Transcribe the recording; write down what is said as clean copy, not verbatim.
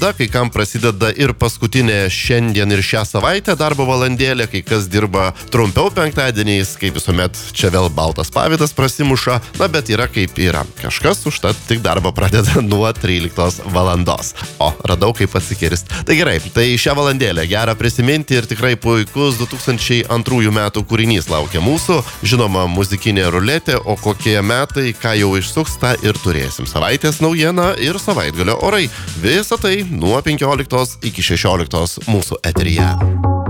Da, kai kam prasideda ir paskutinė šiandien ir šią savaitę darbo valandėlė, kai kas dirba trumpiau penktadieniais, kaip visuomet čia vėl baltas pavydas prasimuša, na bet yra kaip yra. Kažkas užtat tik darbą pradeda nuo 13 valandos. O, radau kaip atsikirst. Tai gerai, tai šią valandėlę gera prisiminti ir tikrai puikus 2002 metų kūrinys laukia mūsų. Žinoma, muzikinė ruletė, o kokie metai, ką jau išsuks, tą ir turėsim. Savaitės naujiena ir savaitgalio orai. Visą tai nuo 15 iki 16 mūsų eteryje.